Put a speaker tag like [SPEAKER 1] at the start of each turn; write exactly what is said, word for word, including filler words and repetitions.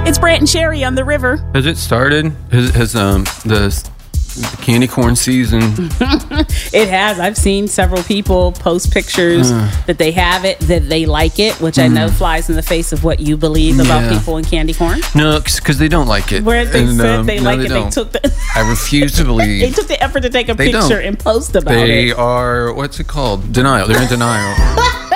[SPEAKER 1] It's Brant and Sherry on the river.
[SPEAKER 2] Has it started? Has, has um the, the candy corn season?
[SPEAKER 1] It has. I've seen several people post pictures uh, that they have it, that they like it, which mm. I know flies in the face of what you believe about yeah. people in candy corn.
[SPEAKER 2] No, because they don't like it.
[SPEAKER 1] Where they and, said um, they
[SPEAKER 2] no,
[SPEAKER 1] like
[SPEAKER 2] they
[SPEAKER 1] it,
[SPEAKER 2] don't.
[SPEAKER 1] they took the.
[SPEAKER 2] I refuse to believe.
[SPEAKER 1] They took the effort to take a
[SPEAKER 2] they
[SPEAKER 1] picture
[SPEAKER 2] don't.
[SPEAKER 1] and post about
[SPEAKER 2] they
[SPEAKER 1] it.
[SPEAKER 2] They are, what's it called? Denial. They're in denial.